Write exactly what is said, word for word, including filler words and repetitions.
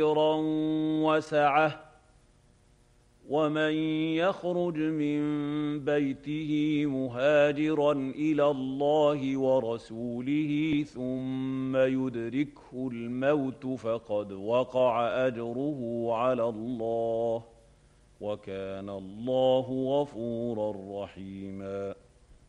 وسعه ومن يخرج من بيته مهاجرا إلى الله ورسوله ثم يدركه الموت فقد وقع أجره على الله وكان الله غفورا رحيما